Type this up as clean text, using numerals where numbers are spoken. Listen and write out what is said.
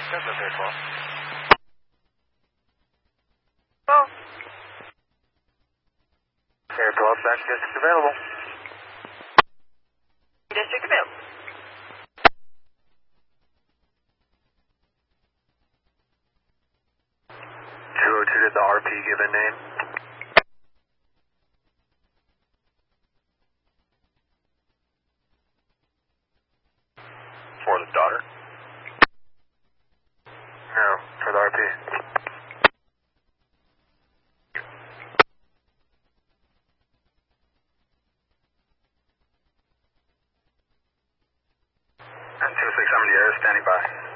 That's okay, Paul. Oh. Air 12, back district available. District available. 202, did the RP give a name? For the daughter? No, for the RP. And 26, I'm in the air, standing by.